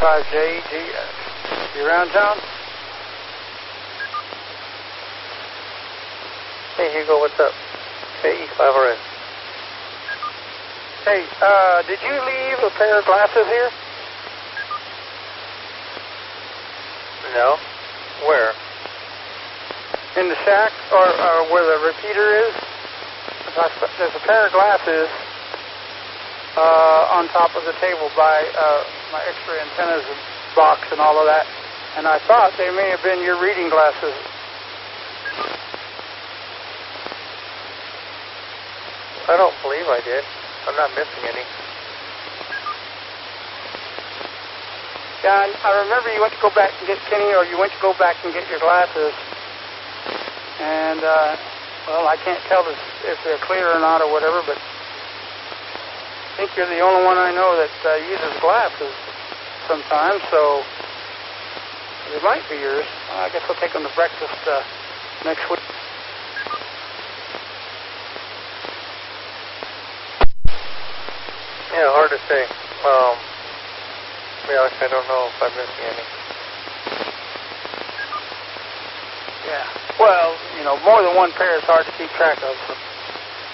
5JGS. You around town? Hey, Hugo, what's up? KE5RN. Hey, did you leave a pair of glasses here? No. Where? In the shack, or where the repeater is? There's a pair of glasses on top of the table by my X-ray antennas box and all of that, and I thought they may have been your reading glasses. I don't believe I did. I'm not missing any. Yeah, I remember you went to go back and get Kenny, or you went to go back and get your glasses, and, well, I can't tell if they're clear or not or whatever, but I think you're the only one I know that uses glasses sometimes, so it might be yours. I guess we'll take them to breakfast next week. Yeah, hard to say. Yeah, I don't know if I'm missing any. Yeah. Well, you know, more than one pair is hard to keep track of. So.